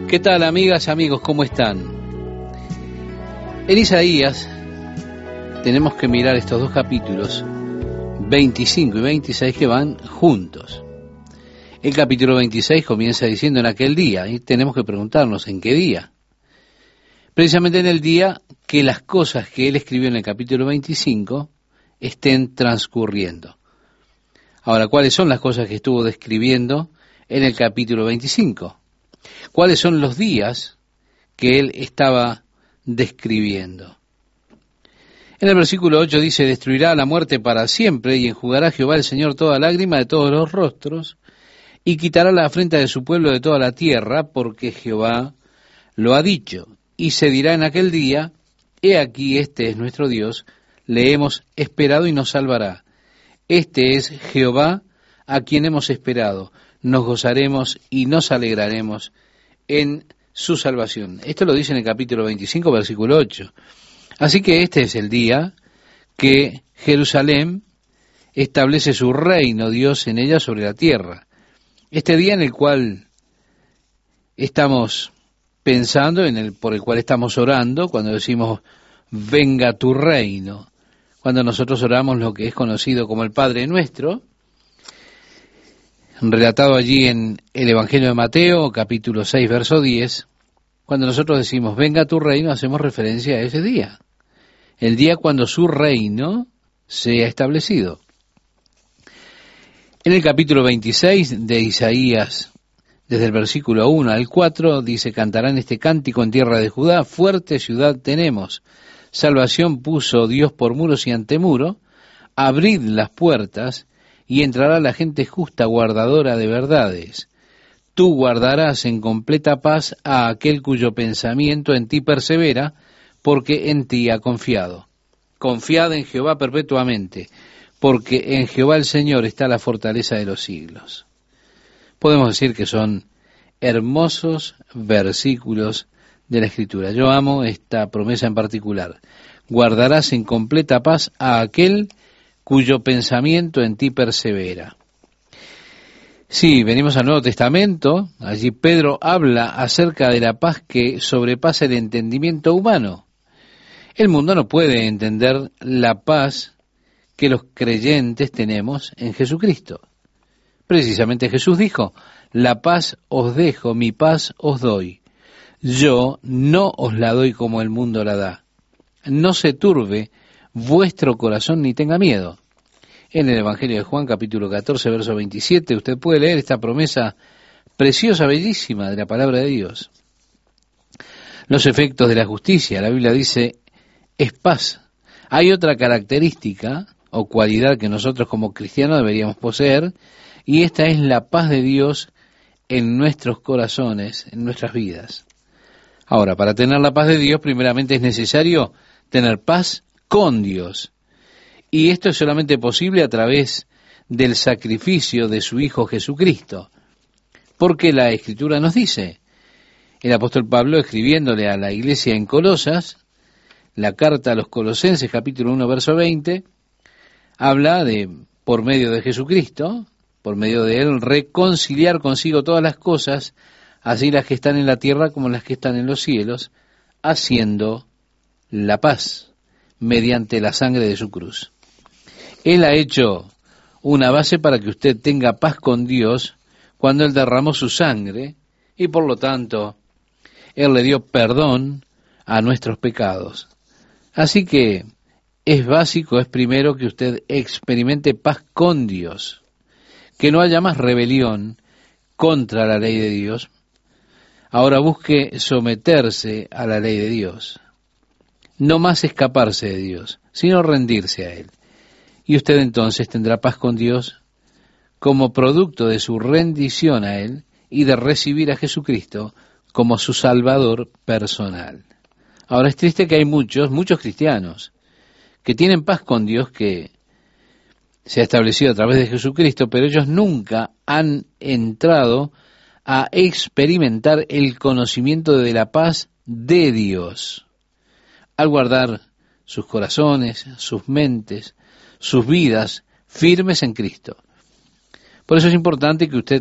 ¿Qué tal, amigas, amigos? ¿Cómo están? En Isaías tenemos que mirar estos dos capítulos, 25 y 26, que van juntos. El capítulo 26 comienza diciendo en aquel día, y tenemos que preguntarnos ¿en qué día? Precisamente en el día que las cosas que él escribió en el capítulo 25 estén transcurriendo. Ahora, ¿cuáles son las cosas que estuvo describiendo en el capítulo 25? ¿Cuáles son los días que él estaba describiendo? En el versículo 8 dice: destruirá la muerte para siempre, y enjugará Jehová el Señor toda lágrima de todos los rostros, y quitará la afrenta de su pueblo de toda la tierra, porque Jehová lo ha dicho. Y se dirá en aquel día: he aquí, este es nuestro Dios, le hemos esperado y nos salvará. Este es Jehová a quien hemos esperado, nos gozaremos y nos alegraremos en su salvación. Esto lo dice en el capítulo 25, versículo 8. Así que este es el día que Jerusalén establece su reino, Dios en ella sobre la tierra. Este día en el cual estamos pensando, por el cual estamos orando, cuando decimos venga tu reino, cuando nosotros oramos lo que es conocido como el Padre Nuestro, relatado allí en el Evangelio de Mateo, capítulo 6, verso 10, cuando nosotros decimos venga tu reino, hacemos referencia a ese día, el día cuando su reino sea establecido. En el capítulo 26 de Isaías, desde el versículo 1 al 4, dice: cantarán este cántico en tierra de Judá, fuerte ciudad tenemos, salvación puso Dios por muros y antemuro, abrid las puertas, y entrará la gente justa, guardadora de verdades. Tú guardarás en completa paz a aquel cuyo pensamiento en ti persevera, porque en ti ha confiado. Confiad en Jehová perpetuamente, porque en Jehová el Señor está la fortaleza de los siglos. Podemos decir que son hermosos versículos de la Escritura. Yo amo esta promesa en particular. Guardarás en completa paz a aquel cuyo pensamiento en ti persevera. Sí, venimos al Nuevo Testamento, allí Pedro habla acerca de la paz que sobrepasa el entendimiento humano. El mundo no puede entender la paz que los creyentes tenemos en Jesucristo. Precisamente Jesús dijo: la paz os dejo, mi paz os doy. Yo no os la doy como el mundo la da. No se turbe vuestro corazón ni tenga miedo. En el Evangelio de Juan, capítulo 14, verso 27, usted puede leer esta promesa preciosa, bellísima de la palabra de Dios. Los efectos de la justicia, la Biblia dice, es paz. Hay otra característica o cualidad que nosotros como cristianos deberíamos poseer, y esta es la paz de Dios en nuestros corazones, en nuestras vidas. Ahora, para tener la paz de Dios, primeramente es necesario tener paz con Dios. Y esto es solamente posible a través del sacrificio de su Hijo Jesucristo. Porque la Escritura nos dice, el apóstol Pablo, escribiéndole a la iglesia en Colosas, la carta a los Colosenses, capítulo 1, verso 20, habla de, por medio de Jesucristo, por medio de él, reconciliar consigo todas las cosas, así las que están en la tierra como las que están en los cielos, haciendo la paz mediante la sangre de su cruz. Él ha hecho una base para que usted tenga paz con Dios cuando él derramó su sangre, y por lo tanto, él le dio perdón a nuestros pecados. Así que es básico, es primero que usted experimente paz con Dios, que no haya más rebelión contra la ley de Dios. Ahora busque someterse a la ley de Dios, no más escaparse de Dios, sino rendirse a Él. Y usted entonces tendrá paz con Dios como producto de su rendición a Él y de recibir a Jesucristo como su Salvador personal. Ahora es triste que hay muchos cristianos que tienen paz con Dios, que se ha establecido a través de Jesucristo, pero ellos nunca han entrado a experimentar el conocimiento de la paz de Dios, al guardar sus corazones, sus mentes, sus vidas firmes en Cristo. Por eso es importante que usted